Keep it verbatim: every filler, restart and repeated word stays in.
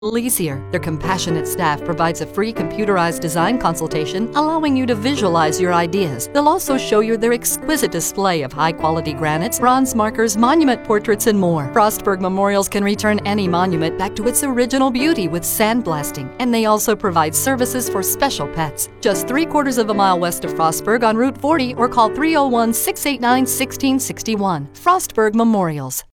Leasier, their compassionate staff provides a free computerized design consultation, allowing you to visualize your ideas. They'll also show you their exquisite display of high-quality granites, bronze markers, monument portraits, and more. Frostburg Memorials can return any monument back to its original beauty with sandblasting, and they also provide services for special pets. Just three quarters of a mile west of Frostburg on Route forty, or call three oh one, six eight nine, one six six one. Frostburg Memorials.